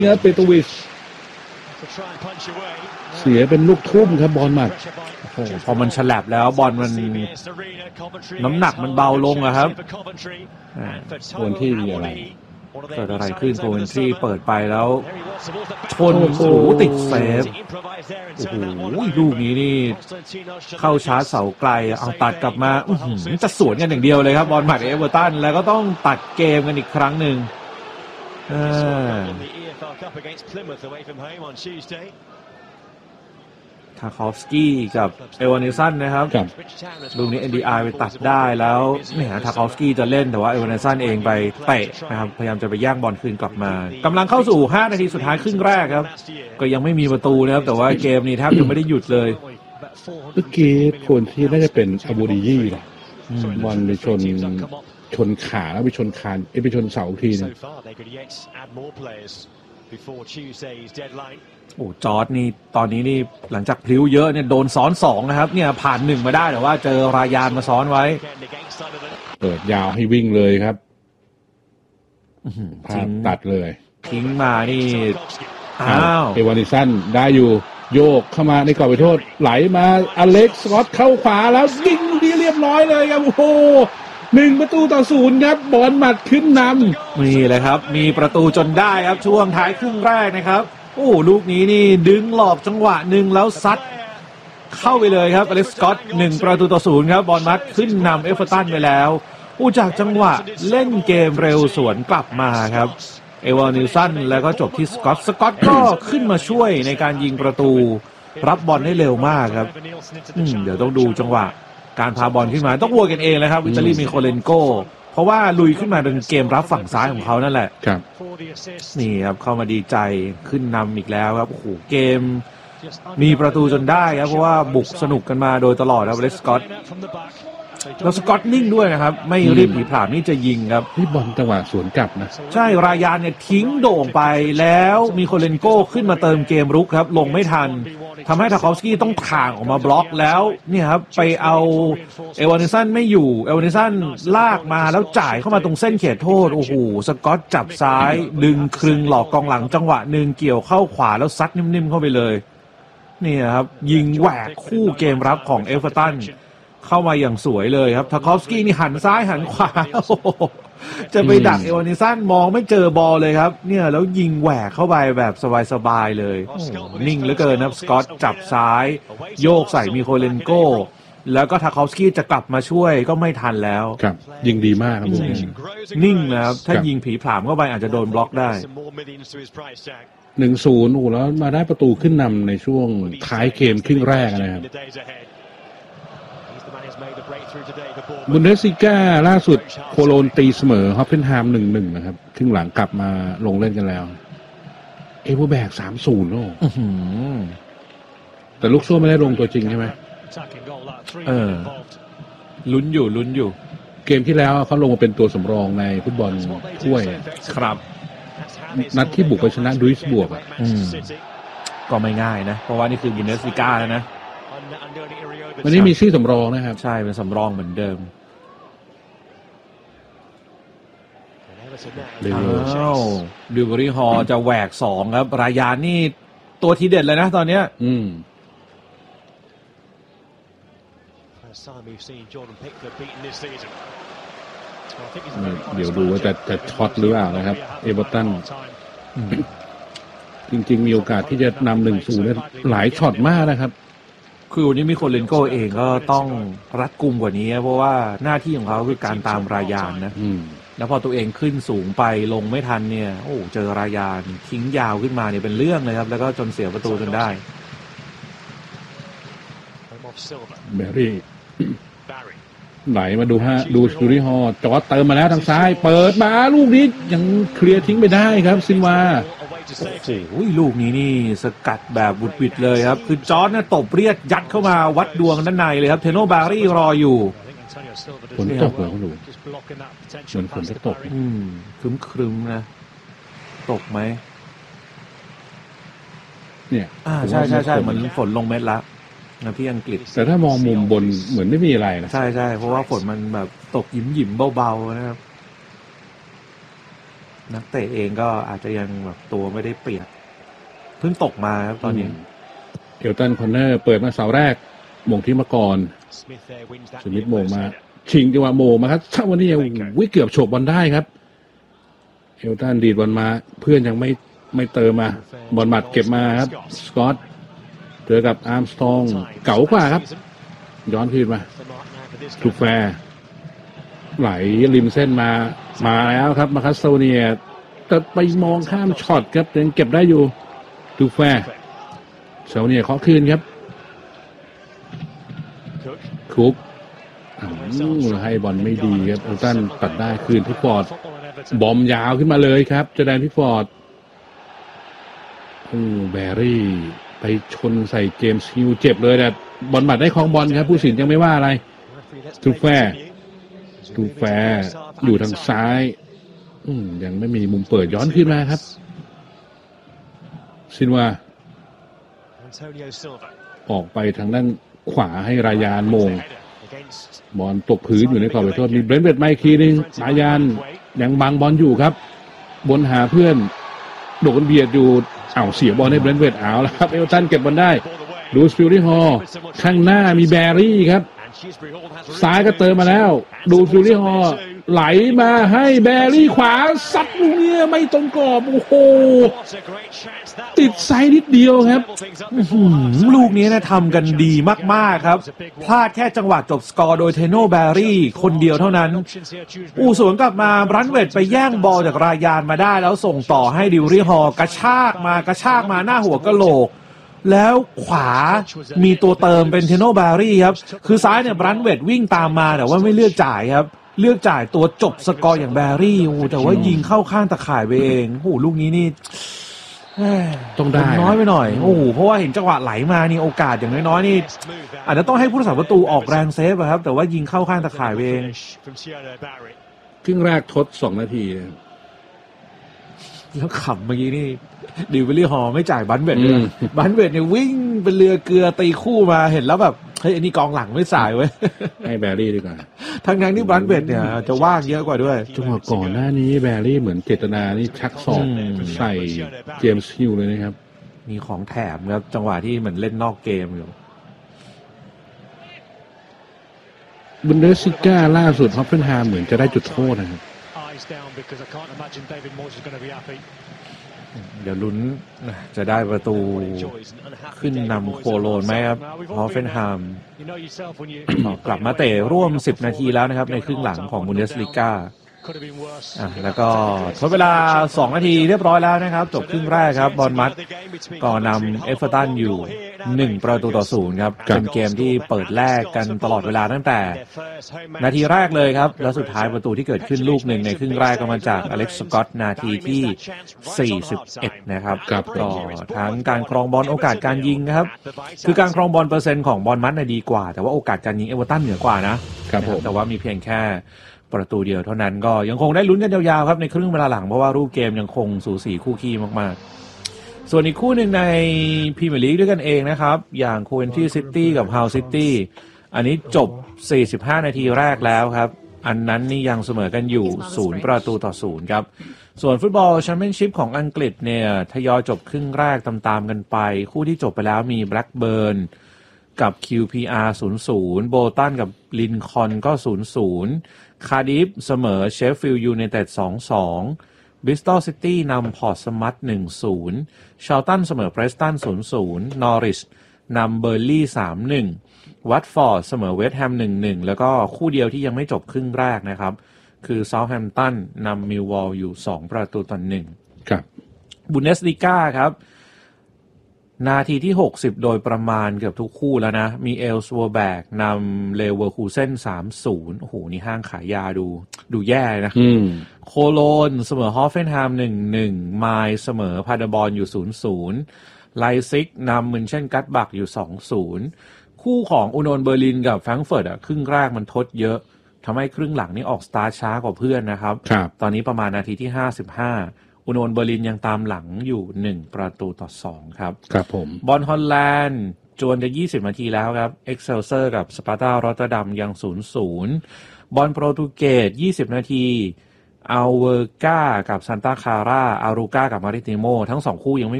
เนี่ยเปโตวิชเสียเป็นลูกทุ่มครับบอลหมัดโอ้โหพอมันฉลับแล้วบอลมันน้ำหนักมันเบาลงอะครับควรที่อะไรเกิดอะไรขึ้นโคเวนทรีเปิดไปแล้วชนโอ้โหติดเซฟโอ้โหลูกนี้นี่เข้าชาร์จเสาไกลเอาตัดกลับมาจะสวนกันอย่างเดียวเลยครับบอลหมัดเอเวอร์ตันแล้วก็ต้องตัดเกมกันอีกครั้งหนึ่งทาคอฟสกี้กับเอวานิสันนะครับลูกนี้ NDI ไปตัดได้แล้วเนี่ยทาคอฟสกี้จะเล่นแต่ว่าเอวานิสันเองไปเตะนะครับพยายามจะไปแย่งบอลคืนกลับมากำลังเข้าสู่5นาทีสุดท้ายครึ่งแรกครับก็ยังไม่มีประตูนะครับแต่ว่าเกมนี้แทบจะไม่ได้หยุดเลยเมื่อกี้คนที่น่าจะเป็นอาบูดิยี่นะบอลไปชนขาแล้วไปชนคานไปชนเสาทีนึงโอ้จอร์จนี่ตอนนี้นี่หลังจากพลิ้วเยอะเนี่ยโดนซ้อน2นะครับเนี่ยผ่าน1มาได้แต่ว่าเจอรายานมาซ้อนไว้เปิดยาวให้วิ่งเลยครับพาตัดเลยทิ้งมานี่เอวานิสันได้อยู่โยกเข้ามาในกรอบโทษไหลมาอเล็กซ์สกอตเข้าขวาแล้วยิงดีเรียบร้อยเลยครับโอ้โห1-0ครับบอลหมัดขึ้นนำนี่เลยครับมีประตูจนได้ครับช่วงท้ายครึ่งแรกนะครับโอ้ลูกนี้นี่ดึงหลอกจังหวะหนึ่งแล้วซัดเข้าไปเลยครับอเล็กซ์สกอต1-0ครับบอลมัดขึ้นนำเอเวอร์ตันไปแล้วจากจังหวะเล่นเกมเร็วสวนกลับมาครับเอวานิสันแล้วก็จบที่สกอตก็ขึ้นมาช่วยในการยิงประตูรับบอลได้เร็วมากครับเดี๋ยวต้องดูจังหวะการพาบอลขึ้นมาต้องวัวกันเองเลยครับอิตาลีมีโคเลนโกเพราะว่าลุยขึ้นมาเป็นเกมรับฝั่งซ้ายของเขานั่นแหละครับนี่ครับเข้ามาดีใจขึ้นนำอีกแล้วครับโอ้โหเกมมีประตูจนได้ครับเพราะว่าบุกสนุกกันมาโดยตลอดครับเลสกอตแล้วสกอตนิ่งด้วยนะครับไม่รีบผีผลามนี่จะยิงครับที่บอลจังหวะสวนกลับนะใช่รายานเนี่ยทิ้งโด่งไปแล้วมีโคเลนโก้ขึ้นมาเติมเกมรุกครับลงไม่ทันทำให้ทาคอฟสกี้ต้องถ่างออกมาบล็อกแล้วเนี่ยครับไปเอาเอวานิสันไม่อยู่เอวานิสันลากมาแล้วจ่ายเข้ามาตรงเส้นเขตโทษโอ้โหสกอตจับซ้ายดึงครึงหลอกกองหลังจังหวะหนึ่งเกี่ยวเข้าขวาแล้วซัดนิ่มๆเข้าไปเลยนี่ครับยิงแหวกคู่เกมรับของเอเวอร์ตันเข้ามาอย่างสวยเลยครับทาคอฟสกี้นี่หันซ้ายหันขวาจะไปดักเอวานิสันมองไม่เจอบอลเลยครับเนี่ยแล้วยิงแหวกเข้าไปแบบสบายๆเลยนิ่งเหลือเกินนะสกอตจับซ้ายโยกใส่มิโคเลนโกแล้วก็ทาคอฟสกี้จะกลับมาช่วยก็ไม่ทันแล้วครับยิงดีมากครับนิ่งนะครับถ้ายิงผีผลามเข้าไปอาจจะโดนบล็อกได้ 1-0แล้วมาได้ประตูขึ้นนำในช่วงท้ายเกมครึ่งแรกนะครับบุนเดสลิก้าล่าสุดโคโลนตีเสมอฮอฟเฟนไฮม์ 1-1 นะครับครึ่งหลังกลับมาลงเล่นกันแล้วเอเวอร์แบก 3-0 โอ้แต่ลูกโซ่ไม่ได้ลงตัวจริงใช่ไหมลุ้นอยู่เกมที่แล้วเขาลงมาเป็นตัวสำรองในฟุตบอลถ้วยครับนัดที่บุกไปชนะดุยส์บวกก็ไม่ง่ายนะเพราะว่านี่คือบุนเดสลิก้าแล้วนะวันนี้มีชื่อสำรองนะครับใช่เป็นสำรองเหมือนเดิมดิวเบอรี่ฮอลจะแหวก2ครับรายานนี่ตัวทีเด็ดเลยนะตอนนี้เดี๋ยวดูว่าจะช็อตหรือเปล่านะครับเอเวอร์ตันจริงๆมีโอกาสที่จะนำ1-0ได้หลายช็อตมากนะครับคือวันนี้มีโคเลนโกเองก็ต้องรัดกุมกว่านี้เพราะว่าหน้าที่ของเขาคือการตามรายานนะแล้วพอตัวเองขึ้นสูงไปลงไม่ทันเนี่ยโอ้เจอรายานทิ้งยาวขึ้นมาเนี่ยเป็นเรื่องเลยครับแล้วก็จนเสียประตูจนได้แบรี่ไหลมาดูชูริฮอจอดเติมมาแล้วทางซ้ายเปิดมาลูกนี้ยังเคลียร์ทิ้งไปได้ครับซินวาโอ้โหลูกนี้นี่สกัดแบบบุดบิดเลยครับคือจอร์จเนี่ยตบเรียกยัดเข้ามาวัดดวงด้านในเลยครับเทโนบารี่รออยู่ฝนตกเหรอคุณลุงเหมือนฝนจะตกครึ้มนะตกไหมเนี่ยใช่เหมือนฝนลงเม็ดละนะที่อังกฤษแต่ถ้ามองมุมบนเหมือนไม่มีอะไรนะใช่เพราะว่าฝนมันแบบตกหยิมเบาๆนะครับนักเตะเองก็อาจจะยังแบบตัวไม่ได้เปรียบเพิ่งตกมาครับตอนนี้เอลตันคอนเนอร์เปิดมาเสาแรกมงที่มาก่อนสมิธโมงมาชิงจังหวะโมงมาครับถ้าวันนี้ยังเกือบโฉบบอลได้ครับเอลตันดีดบอลมาเพื่อนยังไม่เติมมาบอลหมัดเก็บมาครับสกอตเจอกับอาร์มสตรองเก๋ากว่าครับย้อนคืนมาทูแฟร์ไหลริมเส้นมาแล้วครับมาคัสโซเนียแต่ไปมองข้ามช็อตครับยังเก็บได้อยู่ทูแฟร์โซเนียเคาะคืนครับคุกให้บอลไม่ดีครับเอลตันตัดได้คืนพิฟอร์ดบอมยาวขึ้นมาเลยครับจะได้พิฟอร์ดแบรี่ไปชนใส่เจมส์ฮิลเจ็บเลยแต่บอลหมัดได้ครองบอลครับผู้สินยังไม่ว่าอะไรทูแฟร์อยู่ทางซ้ายยังไม่มีมุมเปิดย้อนขึ้นมาครับซินวาออกไปทางด้านขวาให้รายานโมงบอลตกพื้นอยู่ในขอบเขตโทษมีเบรนท์เวดมาอีกทีนึงรายานยังบังบอลอยู่ครับบนหาเพื่อนโดนเบียดอยู่เสียบอลให้เบรนท์เวดแล้วครับเอลตันเก็บบอลได้ดูสฟิลลี่ฮอลข้างหน้ามีแบรี่ครับซ้ายก็เติมมาแล้วดูฟิลลี่ฮอลไหลมาให้แบรี่ขวาซัดลูกนี้ไม่ตรงกรอบโอ้โหติดไซด์นิดเดียวครับลูกนี้นะทำกันดีมากๆครับพลาดแค่จังหวะจบสกอร์โดยเทโนแบรี่คนเดียวเท่านั้นสวนกลับมาบรันเวดไปแย่งบอลจากรายานมาได้แล้วส่งต่อให้ดิวรี่ฮอลกระชากมาหน้าหัวกะโหลกแล้วขวามีตัวเติมเป็นเทโนแบรี่ครับคือซ้ายเนี่ยบรันเวดวิ่งตามมาแต่ว่าไม่เลือกจ่ายครับเลือกจ่ายตัวจบสกอร์อย่างแบรี่แต่ว่ายิงเข้าข้างตะข่ายไปเองลูกนี้นี่ต้องได้น้อยไปหน่อยเพราะว่าเห็นจังหวะไหลมานี่โอกาสอย่างน้อยๆนี่อาจจะต้องให้ผู้รักษาประตูออกแรงเซฟครับแต่ว่ายิงเข้าข้างตะข่ายไปเองครึ่งแรกทด2 นาทีแล้วขับเมื่อกี้นี่ดิวเวลลี่ฮอลไม่จ่ายบันเวดเลยบันเวดเนี่ยวิ่งเป็นเรือเกลือตีคู่มาเห็นแล้วแบบเฮ้ยอันนี้กองหลังไม่สายเว้ยให้แบรี่ดีกว่าทั้งที่บันเวดเนี่ยจะว่างเยอะกว่าด้วยจังหวะก่อนหน้านี้แบรี่เหมือนเจตนานี่ชักศอกใส่เจมส์ฮิลเลยนะครับมีของแถมครับจังหวะที่เหมือนเล่นนอกเกมอยู่บุนเดสลิก้าล่าสุดฮอฟเฟนไฮม์เหมือนจะได้จุดโทษนะครับเดี๋ยวลุ้นจะได้ประตูขึ้นนำโคโลนไหมครับฮอฟเฟนไฮม์กลับมาเตะร่วม10 นาทีแล้วนะครับในครึ่งหลังของบุนเดสลิก้าแล้วก็ทดเวลา2 นาทีเรียบร้อยแล้วนะครับจบครึ่งแรกครับบอร์นมัธก็นำเอเวอร์ตันอยู่1-0ครับเป็นเกมที่เปิดแลกกันตลอดเวลาตั้งแต่นาทีแรกเลยครับแล้วสุดท้ายประตูที่เกิดขึ้นลูกหนึ่งในครึ่งแรกก็มาจากอเล็กซ์สกอตนาทีที่41นะครับก็ทั้งการครองบอลโอกาสการยิงครับคือการครองบอลเปอร์เซ็นต์ของบอร์นมัธดีกว่าแต่ว่าโอกาสการยิงเอเวอร์ตันเหนือกว่านะครับแต่ว่ามีเพียงแค่ประตูเดียวเท่านั้นก็ยังคงได้ลุ้นกันยาวๆครับในครึ่งเวลาหลังเพราะว่ารูปเกมยังคงสูสีคู่ขี้มากๆส่วนอีกคู่หนึ่งในพรีเมียร์ลีกด้วยกันเองนะครับอย่างโคเวนทรีซิตี้กับฮาวซิตี้อันนี้จบ45 นาทีแรกแล้วครับอันนั้นนี่ยังเสมอกันอยู่0-0ครับส่วนฟุตบอลแชมเปี้ยนชิพของอังกฤษเนี่ยทยอยจบครึ่งแรกตามๆกันไปคู่ที่จบไปแล้วมีแบล็กเบิร์นกับ QPR 0-0โบตันกับลินคอล์นก็0-0คาร์ดิฟเสมอเชฟฟิลด์ยูไนเต็ด 2-2 บริสตอลซิตี้นำพอร์ตสมัธ 1-0 ชาร์ลตันเสมอเปรสตัน 0-0 นอริชนำเบอร์ลี่ 3-1 วัตฟอร์ดเสมอเวสต์แฮม 1-1 แล้วก็คู่เดียวที่ยังไม่จบครึ่งแรกนะครับคือเซาท์แฮมป์ตันนำมิลวอลอยู่2-1 ครับบุนเดสลีกาครับนาทีที่60โดยประมาณเกือบทุกคู่แล้วนะมีเอลสวอร์แบกนำเลเวอร์คูเซ่น 3-0 โอ้โหนี่ห้างขายยาดูแย่นะโคโลนเสมอฮอฟเฟนไฮม์ 1-1 ไมล์เสมอพาเดอร์บอลอยู่ 0-0 ไลซิกนำมินเชนกัตบักอยู่ 2-0 คู่ของอุนอนเบอร์ลินกับแฟรงก์เฟิร์ตครึ่งแรกมันทดเยอะทำให้ครึ่งหลังนี่ออกสตาร์ทช้ากว่าเพื่อนนะครับตอนนี้ประมาณนาทีที่55อุนอนเบอร์ลินยังตามหลังอยู่1-2ครับครับผมบอลฮอลแลนด์จวนจะ20 นาทีแล้วครับเอ็กเซลเซอร์กับสปาร์ตารอตเตอร์ดัมยัง 0-0 บอลโปรตุเกส20 นาทีอัลเวอร์กากับซานตาคาร่าอารูกากับมาริติโมทั้ง2คู่ยังไม่